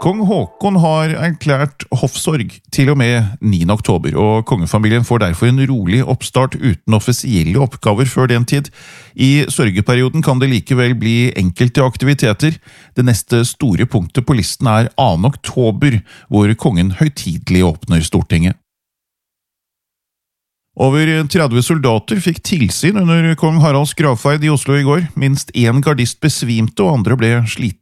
Kong Håkon har erklært hoffsorg til og med 9. oktober, og kongefamilien får derfor en rolig oppstart uten offisielle oppgaver før den tid. I sørgeperioden kan det likevel bli enkelte aktiviteter. Det neste store punktet på listen er 2. oktober, hvor kongen høytidelig åpner Stortinget. Over 30 soldater fikk tilsyn under kong Haralds gravferd i Oslo i går. Minst 1 gardist besvimte, og andre ble slitne